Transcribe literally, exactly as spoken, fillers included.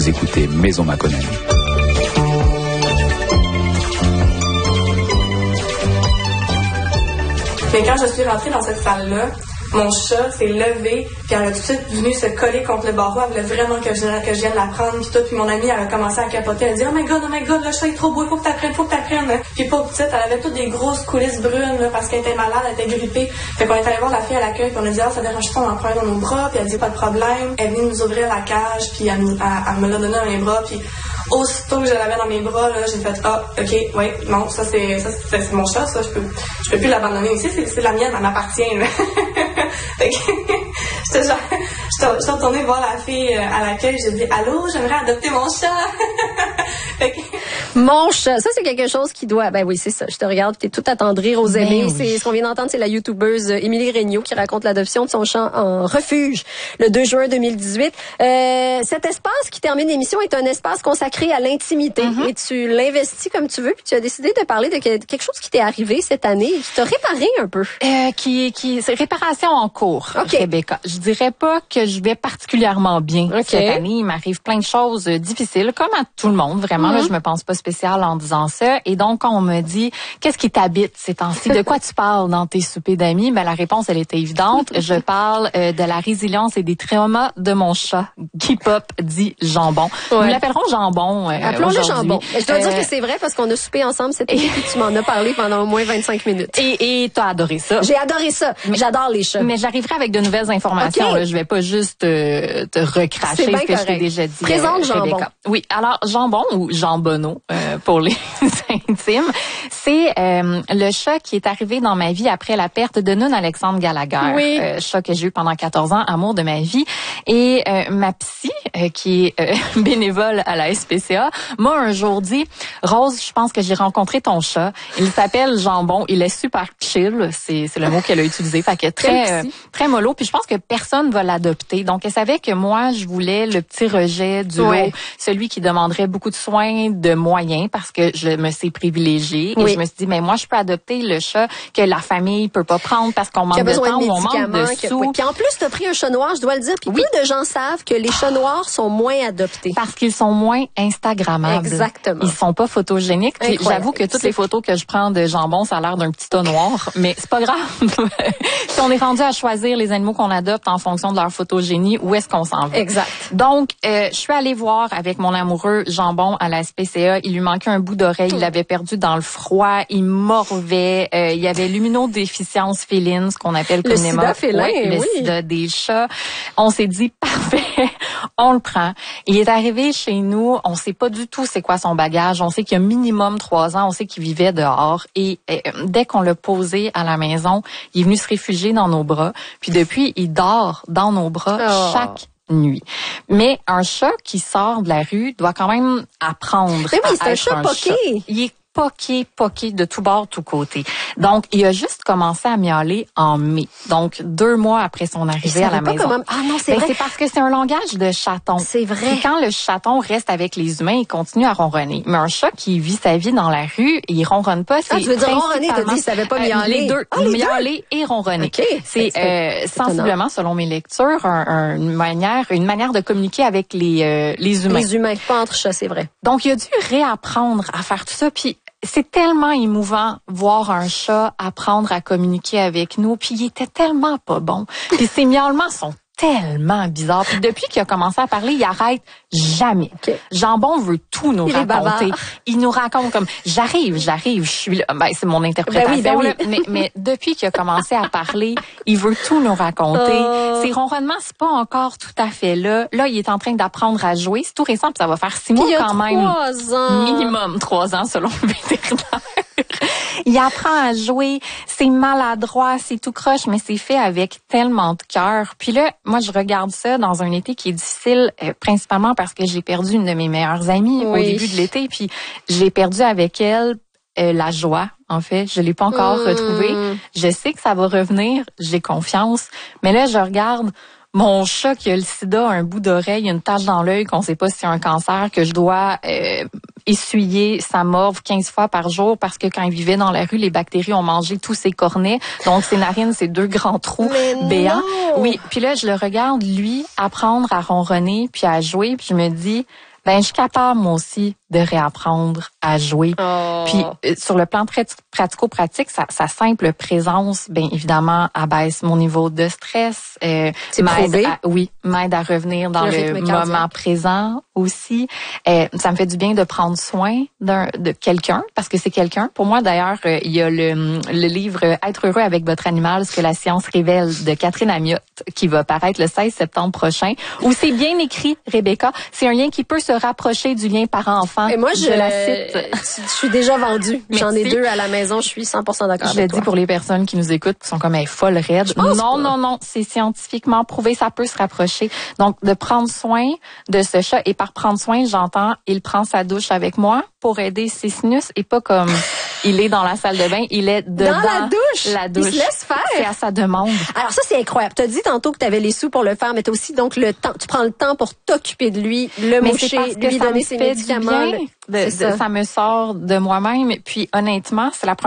Vous écoutez Maison Makonnen. Mais quand je suis rentrée dans cette salle-là, mon chat s'est levé, puis elle a tout de suite venu se coller contre le barreau. Elle voulait vraiment que je, que je vienne la prendre, puis tout. Puis mon amie, elle a commencé à capoter. Elle a dit « Oh my God, oh my God, le chat est trop beau, il faut que t'apprennes, il faut que t'apprennes. » Puis pauvre petite, elle avait toutes des grosses coulisses brunes, là, parce qu'elle était malade, elle était grippée. Fait qu'on est allé voir la fille à l'accueil, puis on a dit « Ah, ça dérange pas, on en prend un dans nos bras. » Puis elle dit « Pas de problème. » Elle est venue nous ouvrir la cage, puis elle, elle, elle me l'a donné dans mes bras, puis aussitôt que je l'avais dans mes bras, là, j'ai fait « Ah, ok, oui, non, ça c'est, ça, c'est, c'est mon chat, ça, je peux, je peux plus l'abandonner ici, c'est, c'est la mienne, elle m'appartient. » Fait que j'étais genre, j'étais, j'étais retournée voir la fille à l'accueil, j'ai dit « Allô, j'aimerais adopter mon chat. » Fait que mon chat, ça c'est quelque chose qui doit, ben oui c'est ça, je te regarde, t'es tout attendrir aux aimés. Oui. C'est ce qu'on vient d'entendre, c'est la youtubeuse Émilie Regnault qui raconte l'adoption de son chat en refuge le deux juin deux mille dix-huit. Euh, cet espace qui termine l'émission est un espace consacré à l'intimité mm-hmm. et tu l'investis comme tu veux, puis tu as décidé de parler de quelque chose qui t'est arrivé cette année et qui t'a réparé un peu. Euh, qui, qui, c'est réparation en cours, okay. Rebecca. Je dirais pas que je vais particulièrement bien okay. cette année. Il m'arrive plein de choses difficiles, comme à tout le monde, vraiment. Mm-hmm. Là, je me pense pas spécial en disant ça. Et donc, quand on me dit, qu'est-ce qui t'habite ces temps-ci? De quoi tu parles dans tes soupers d'amis? Ben, la réponse, elle était évidente. Je parle euh, de la résilience et des traumas de mon chat, qui pop dit Jambon. Ouais. Nous l'appellerons Jambon euh, Appelons-le Jambon. Je dois euh, dire que c'est vrai parce qu'on a soupé ensemble cette année et tu m'en as parlé pendant au moins vingt-cinq minutes. Et, et t'as adoré ça. J'ai adoré ça. Mais, J'adore les chats. Mais j'arriverai avec de nouvelles informations. Okay. Là. Je vais pas juste euh, te recracher ce que correct. Je t'ai déjà dit. Présente euh, Jambon. Oui. Alors, Jambon ou Jambonneau, euh, pour les intimes, c'est euh, le chat qui est arrivé dans ma vie après la perte de Noun Alexandre Gallagher. Oui. Euh, chat que j'ai eu pendant quatorze ans, amour de ma vie. Et euh, ma psy, euh, qui est euh, bénévole à la S P C A, m'a un jour dit, Rose, je pense que j'ai rencontré ton chat. Il s'appelle Jambon. Il est super chill. C'est, c'est le mot qu'elle a utilisé. Fait que très, euh, très mollo. Puis je pense que personne va l'adopter. Donc, elle savait que moi, je voulais le petit rejet du oui. lot, celui qui demanderait beaucoup de soins, de moyens, parce que je me sais privilégiée. Oui. Et je me suis dit, mais moi, je peux adopter le chat que la famille peut pas prendre parce qu'on manque de temps ou on manque de sous. Oui. Puis en plus, t'as pris un chat noir, je dois le dire. Puis oui. peu de gens savent que les chats noirs sont moins adoptés. Parce qu'ils sont moins instagrammables. Exactement. Ils sont pas photogéniques. Puis j'avoue que toutes les photos que je prends de Jambon, ça a l'air d'un petit tas noir. Mais c'est pas grave. Si on est rendu à choisir les animaux qu'on adopte en fonction de leur photogénie, où est-ce qu'on s'en va? Exact. Donc, euh, je suis allée voir avec mon amoureux Jambon à la S P C A. Il lui manquait un bout d'oreille. Il l'avait perdu dans le froid. Il morvait. Euh, il y avait l'immunodéficience féline, ce qu'on appelle communément le sida félin, ouais, le oui. sida des chats. On s'est dit, parfait, on le prend. Il est arrivé chez nous. On sait pas du tout c'est quoi son bagage. On sait qu'il y a minimum trois ans. On sait qu'il vivait dehors. Et euh, dès qu'on l'a posé à la maison, il est venu se réfugier dans nos bras. Puis depuis, il dort dans nos bras oh. chaque nuit. Mais un chat qui sort de la rue doit quand même apprendre Mais oui, à c'est être un chat un poqué. chat. Il est poqué, poqué de tout bord, tout côté. Donc, il a juste commencé à miauler en mai. Donc, deux mois après son arrivée à la pas maison. Comment... Ah non, c'est ben, vrai. C'est parce que c'est un langage de chaton. C'est vrai. Puis quand le chaton reste avec les humains, il continue à ronronner. Mais un chat qui vit sa vie dans la rue, il ronronne pas. Ah, tu veux dire ronronner, t'as dit, il savait pas miauler. Euh, les deux. Ah, les miauler deux? et ronronner. Okay. C'est, euh, sensiblement, selon mes lectures, un, un, une manière, une manière de communiquer avec les, euh, les humains. Les humains, pas entre chats, c'est vrai. Donc, il a dû réapprendre à faire tout ça. Puis, c'est tellement émouvant voir un chat apprendre à communiquer avec nous. Puis il était tellement pas bon. Puis ses miaulements sont tellement bizarres. Puis depuis qu'il a commencé à parler, il arrête jamais. Okay. Jambon veut tout nous il raconter. Il nous raconte comme j'arrive, j'arrive, je suis là. Ben c'est mon interprétation. Ben oui, ben oui. mais, mais depuis qu'il a commencé à parler, il veut tout nous raconter. Uh... Ses ronronnements, c'est pas encore tout à fait là. Là, il est en train d'apprendre à jouer. C'est tout récent, puis ça va faire six mois il quand même. Trois ans. Minimum trois ans selon le vétérinaire. Il apprend à jouer, c'est maladroit, c'est tout croche, mais c'est fait avec tellement de cœur. Puis là, moi, je regarde ça dans un été qui est difficile, euh, principalement parce que j'ai perdu une de mes meilleures amies oui. au début de l'été, puis j'ai perdu avec elle euh, la joie. En fait, je l'ai pas encore mmh. retrouvée. Je sais que ça va revenir, j'ai confiance, mais là, je regarde mon chat qui a le sida, un bout d'oreille, une tache dans l'œil, qu'on sait pas si c'est un cancer, que je dois euh, essuyer sa morve quinze fois par jour parce que quand il vivait dans la rue, les bactéries ont mangé tous ses cornets. Donc, ses narines, c'est deux grands trous Mais béants. Non. Oui, puis là, je le regarde, lui, apprendre à ronronner puis à jouer, puis je me dis... Ben, je suis capable, moi aussi, de réapprendre à jouer. Oh. Puis, euh, sur le plan très pratico-pratique, sa, sa simple présence, bien évidemment, abaisse mon niveau de stress. Euh, C'est m'aide prouvé. à, oui, m'aide à revenir dans Le le, rythme cardiaque. moment présent aussi. Euh, ça me fait du bien de prendre soin d'un de quelqu'un, parce que c'est quelqu'un. Pour moi, d'ailleurs, euh, il y a le, le livre « Être heureux avec votre animal, ce que la science révèle » de Catherine Amiotte, qui va paraître le seize septembre prochain, où c'est bien écrit, Rebecca. C'est un lien qui peut se rapprocher du lien parent-enfant. Et moi, je, je la cite. Je suis déjà vendue. J'en ai Merci. deux à la maison. Je suis cent pour cent d'accord Je le avec dis toi. pour les personnes qui nous écoutent, qui sont comme hey, folle raide. pense Non, pas. non, non, c'est scientifiquement prouvé, ça peut se rapprocher. Donc, de prendre soin de ce chat, et par prendre soin, j'entends, il prend sa douche avec moi pour aider ses sinus, et pas comme il est dans la salle de bain, il est dedans. Dans la douche? La douche. Il se laisse faire? C'est à sa demande. Alors ça, c'est incroyable. Tu as dit tantôt que tu avais les sous pour le faire, mais tu as aussi donc le temps. Tu prends le temps pour t'occuper de lui, le Mais moucher, c'est parce que lui ça donner me ses fait du médicaments. bien. le- De- c'est de- ça. ça me sort de moi-même. Puis honnêtement, c'est la première